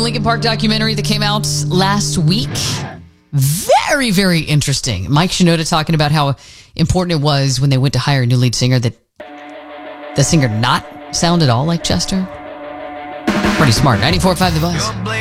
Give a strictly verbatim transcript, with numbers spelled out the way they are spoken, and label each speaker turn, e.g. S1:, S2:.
S1: Linkin Park documentary that came out last week. Very, very interesting. Mike Shinoda talking about how important it was when they went to hire a new lead singer that the singer not sound at all like Chester. Pretty smart. ninety-four point five The Buzz.